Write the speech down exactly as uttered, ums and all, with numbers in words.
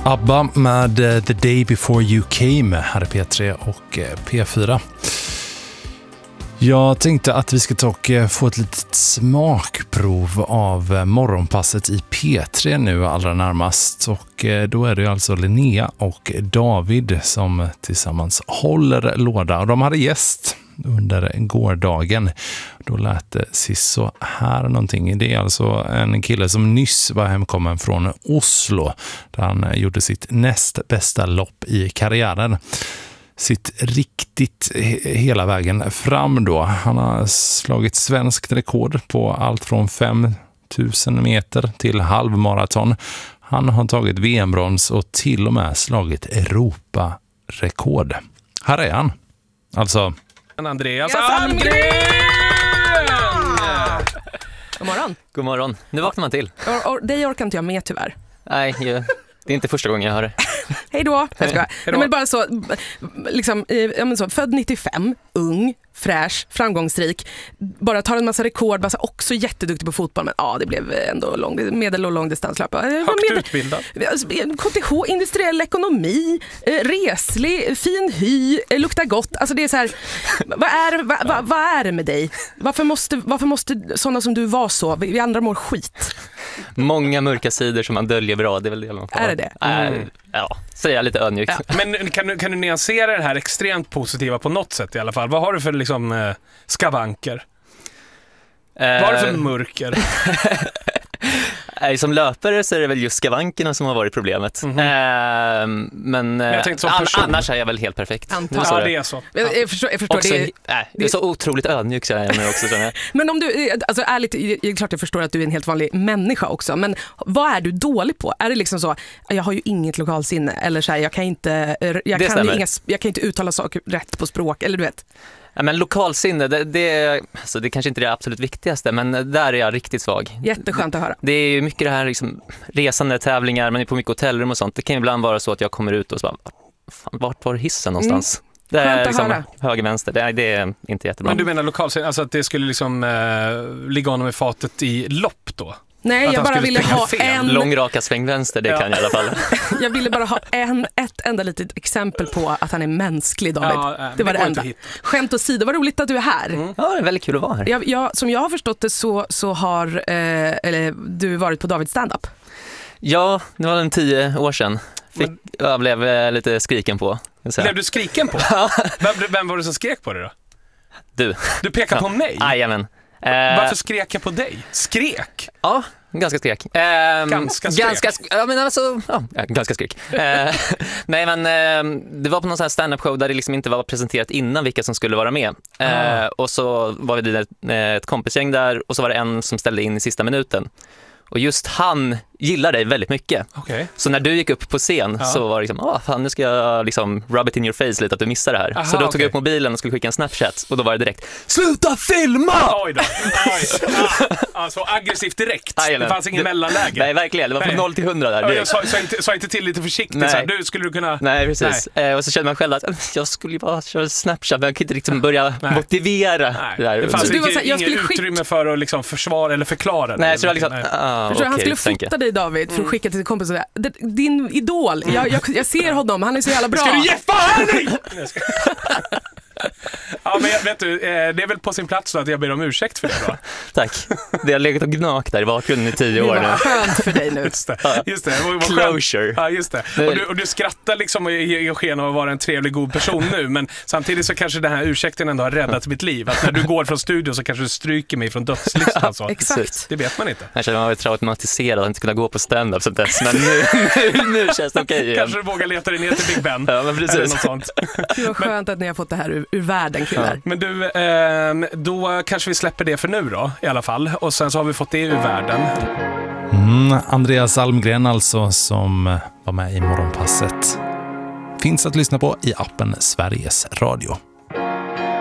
ABBA med The Day Before You Came här i P tre och P fyra. Jag tänkte att vi ska ta och få ett litet smakprov av morgonpasset i P tre nu allra närmast. Och då är det alltså Linnea och David som tillsammans håller låda. Och de hade gäst under gårdagen. Då lät det så här någonting. Det är alltså en kille som nyss var hemkommen från Oslo. Där han gjorde sitt näst bästa lopp i karriären. Sitt riktigt hela vägen fram då. Han har slagit svenskt rekord på allt från fem tusen meter till halvmaraton. Han har tagit V M-brons och till och med slagit Europa-rekord. Här är han. Alltså Andreas Almgren! God morgon. God morgon. Nu vaknar man till. Och, och, dig orkar inte jag med tyvärr. Nej, ju, det är inte första gången jag hör det. Hej då. Jag ska. Nej, men bara så, liksom, ja, men så, född nittiofem, ung, fräsch, framgångsrik. Bara tar en massa rekord, bara så, också jätteduktig på fotboll. Men ja, det blev ändå lång, medel- och långdistanslöp. Högt utbildad. K T H, industriell ekonomi, reslig, fin hy, luktar gott. Alltså det är så här, vad är, vad, vad, vad är det med dig? Varför måste, varför måste sådana som du vara så? Vi, vi andra mår skit. Många mörka sidor som man döljer bra, det är väl det man får. Är det det? Mm. Äh, ja, säger jag lite ödmjukt. Ja. Men kan du, kan du nyansera det här extremt positiva på något sätt i alla fall? Vad har du för liksom eh, skavanker? Eh, Vad har du för mörker? Som löpare så är det väl just skavankerna som har varit problemet. Mm-hmm. Eh, men men jag tänkte som person. Annars är jag väl helt perfekt. Antar. Ja, det är så. Jag, jag förstår, jag förstår också, det. Är, äh, det är så otroligt ödmjuk så jag nu också. Jag. Men om du, alltså ärligt, det är klart jag förstår att du är en helt vanlig människa också. Men vad är du dålig på? Är det liksom så, jag har ju inget lokalsinne. Eller så här, jag kan inte, jag kan, inga, jag kan inte uttala saker rätt på språk. Eller du vet. Ja, men lokalsinne, det, det, alltså det kanske inte är det absolut viktigaste, men där är jag riktigt svag. Jätteskönt att höra. Det är ju mycket det här liksom, resande, tävlingar, man är på mycket hotellrum och sånt. Det kan ju ibland vara så att jag kommer ut och så bara, fan, vart var hissen någonstans? Mm. Det är liksom höger, vänster, det är, det är inte jättebra. Men du menar lokalsinne, alltså att det skulle liksom eh, ligga honom i fatet i lopp då? Nej, jag bara ville ha fel. en... Långraka sväng vänster, det ja. kan jag i alla fall. Jag ville bara ha en, ett enda litet exempel på att han är mänsklig, David. Ja, äh, det var det, det enda. Skämt åsido, vad roligt att du är här. Mm. Ja, det är väldigt kul att vara här. Jag, jag, som jag har förstått det så, så har eh, eller, du varit på Davids stand-up. Ja, det var en tio år sedan. Fick, Men... Jag blev eh, lite skriken på. Blev du skriken på? vem, vem var det som skrek på det då? Du. Du pekar ja. på mig? Jajamän. Varför skrek jag på dig? Skrek? Ja, ganska skrek. Eh, ganska skrek? Ganska, ja, men alltså, ja, ganska skrek. Eh, nej, men eh, det var på någon sån här stand-up show där det liksom inte var presenterat innan vilka som skulle vara med. Eh, ah. Och så var vi ett, ett kompisgäng där och så var det en som ställde in i sista minuten. Och just han gillar dig väldigt mycket. Okay. Så när du gick upp på scen ja. så var det liksom, ah, fan, nu ska jag liksom rub it in your face lite att du missar det här. Aha, så då tog okay. jag upp mobilen och skulle skicka en Snapchat och då var det direkt, sluta filma! Oj då. Oj. Ah, alltså aggressivt direkt. Ah, det fanns ingen det, mellanläge. Nej, verkligen. Det var från noll till hundra där. Ja, jag sa, sa, inte, sa inte till lite försiktigt. Nej. Så här, du, skulle du kunna... Nej, precis. Nej. Eh, och så kände man själv att jag skulle ju bara köra Snapchat, men jag kan inte liksom börja Nej. motivera. Nej. Det, där. Det fanns så inte, du var så, jag ingen skick... utrymme för att liksom försvara eller förklara det. Nej, så det var liksom... Ah, okay, han skulle fota dig, David, för att skicka till sin kompis och säga, din idol, jag, jag, jag ser honom, han är så jävla bra. Ska du ge fan? Ja, men jag, vet du, det är väl på sin plats då att jag ber om ursäkt för det då. Tack. Det har legat och gnagt där i bakgrunden i tio år nu. Det var skönt för dig nu. Just det. Just det. det Closure. Ja, just det. Och du, och du skrattar liksom och ger sken av att vara en trevlig, god person nu, men samtidigt så kanske den här ursäkten ändå har räddat mitt liv. Att när du går från studion så kanske du stryker mig från dödslistan. Alltså. Exakt. Det vet man inte. Jag känner mig traumatiserad att inte kunna gå på stand-up som dess, men nu, nu, nu känns det okej igen. Kanske du vågar leta dig ner till Big Ben. Ja, men precis. Eller något sånt. Det var skönt men, att ni har fått det här ur, ur världen, killar. Ja. Men du, eh, då kanske vi släpper det för nu då, i alla fall. Och sen så har vi fått det ur världen. Mm, Andreas Almgren alltså, som var med i morgonpasset. Finns att lyssna på i appen Sveriges Radio.